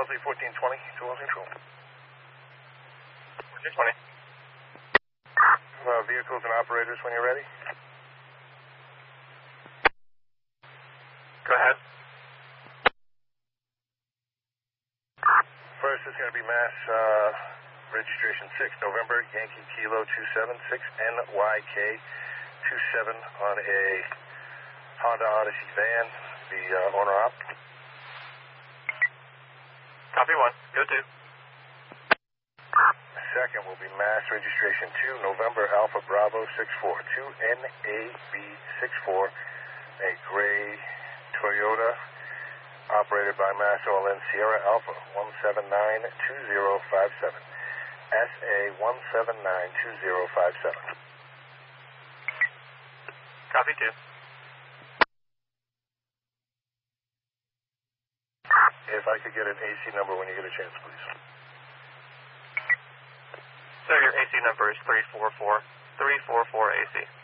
Wellesley 1420 to Wellesley Control. 1420. Vehicles and operators when you're ready. Go ahead. First is going to be Mass registration 6, November, Yankee Kilo 276, NYK 27 on a Honda Odyssey van, the owner op. Copy 1. Go 2. Second will be Mass registration 2, November, Alpha Bravo 64, 2NAB 64, a gray Toyota operated by Mass OLN Sierra Alpha 1792057, SA 1792057. Copy 2. If I could get an AC number when you get a chance, please. Sir, your AC number is 344 AC.